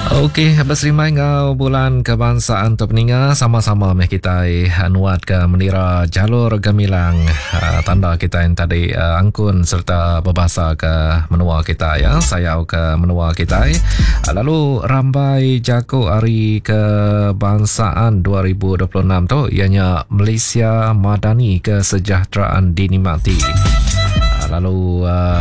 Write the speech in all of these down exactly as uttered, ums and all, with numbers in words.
Okey, berserimai ngau bulan kebangsaan tu peninga sama-sama meh kita nuat ke menira jalur gemilang uh, tanda kita yang tadi uh, angkun serta berbahasa ke menua kita ya. Saya ke menua kita. Uh, lalu rambai jago hari kebangsaan dua ribu dua puluh enam tu ianya Malaysia Madani Kesejahteraan Dinikmati. Uh, lalu uh,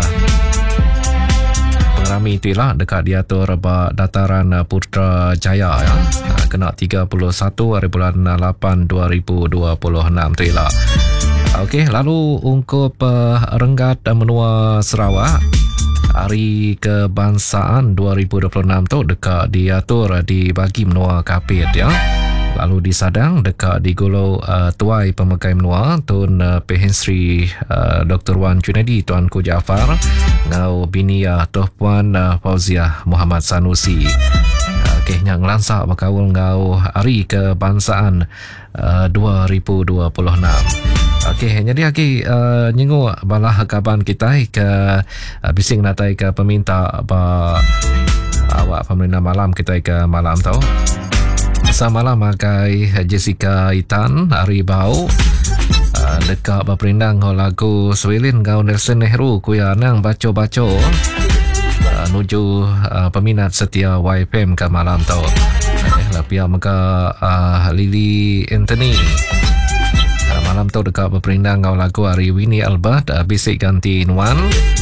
Rami itu lah dekat diatur dataran Putrajaya ya. Kena tiga puluh satu hari bulan lapan dua ribu dua puluh enam tu lah. Okey, lalu ungkup uh, Renggat menua Sarawak hari kebangsaan dua ribu dua puluh enam tu dekat diatur dibagi menua Kapit ya. Lalu di Sadang dekat di Golo uh, Tuai Pemekai Menua Tun uh, Pehen Sri uh, Doktor Wan Junedi Tuanku Jaafar ngau binia Tuh Puan uh, Fauziah Muhammad Sanusi. Uh, Okey, yang lansak berkawal ngau hari kebangsaan uh, dua ribu dua puluh enam. Okey, jadi okey uh, nyenguk balah kaban kita ke uh, bising natai ke peminta apa awak pemerintah malam kita ke malam tau. Samalam makai Jessica Itan Ari Bau uh, dekat berperindang lagu Swelin Gau Nelson Nehru kuya nang baco-baco uh, nuju uh, peminat setia Y P M ke malam tau. Eh, lapia maka uh, Lily Anthony uh, malam tu dekat berperindang ngau lagu Ari Winnie Albert uh, bisik ganti Nuan.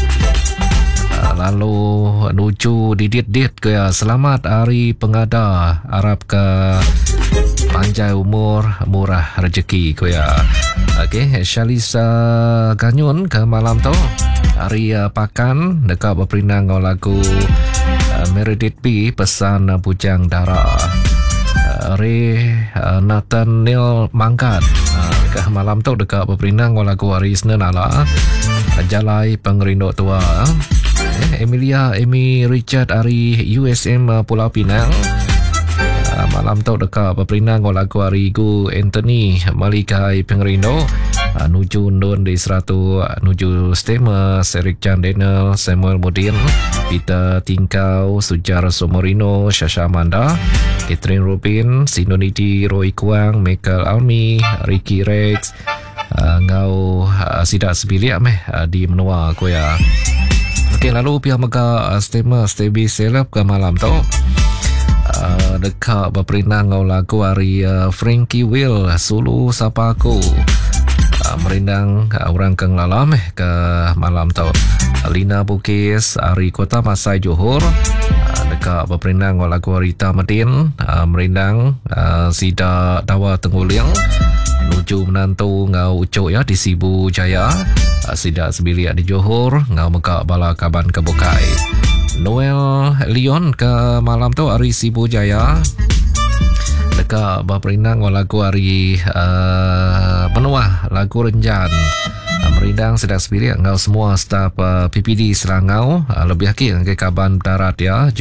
Lalu nuju didit-dit ke selamat hari pengada Arab ke panjang umur murah rezeki ke ya. Okey, Shalisa Ganyun ke malam tu hari uh, pakan dekat berperindang ngau lagu uh, Meredith B pesan uh, bujang darah. Uh, Ray uh, Nathaniel Mangkat uh, ke malam tu dekat berperindang ngau lagu hari Isnin ala Jalai Pengerindo Tua. Eh, Emilia Amy Richard hari U S M uh, Pulau Pinang uh, malam tu dekat berperinang lagu hari Gu Anthony Malikai Pengerindo uh, nuju Ndon di seratu uh, nuju Stema Serik Chan Daniel Samuel Mudin Peter Tingkau Sujar Somorino Shasha Amanda Catherine Rubin Sinoniti Roy Kuang Michael Almi Ricky Rex uh, ngau uh, sidak sebilik meh uh, di menua ko ya. Okey, lalu pihak mega uh, Stema Stebi Selap ke malam tu uh, dekat berperindang ngau lagu hari uh, Frankie Will Sulu Sapa Aku uh, merindang uh, orang keng lalam eh ke malam tu Lina Bukis hari Kota Masai Johor uh, dekat berperindang ngau lagu hari Tamadin uh, merindang uh, Sida Dawa Tengguliang nuju menantu ngau ucuk ya di Sibu Jaya. Sidak sebilik di Johor ngau mekak bala kaban kebukai. Noel Leon ke malam tu hari Sibu Jaya dekat berperindang lagu hari uh, Benua lagu Renjan uh, merindang sidak sebilik ngau semua staf uh, P P D Serangau uh, lebih hakik ke kaban darat ya.